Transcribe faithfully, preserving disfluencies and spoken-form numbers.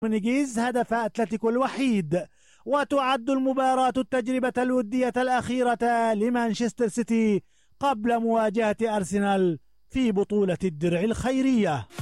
دومينيغيز هدف أتلتيكو الوحيد. وتعد المباراة التجربة الودية الأخيرة لمانشستر سيتي قبل مواجهة أرسنال في بطولة الدرع الخيرية.